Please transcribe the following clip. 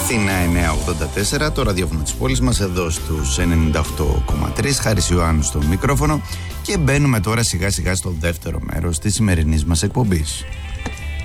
Αθήνα 984, το ραδιόφωνο της πόλης μας, εδώ στους 98,3. Χάρης Ιωάννου στο μικρόφωνο και μπαίνουμε τώρα σιγά σιγά στο δεύτερο μέρος της σημερινής μας εκπομπής.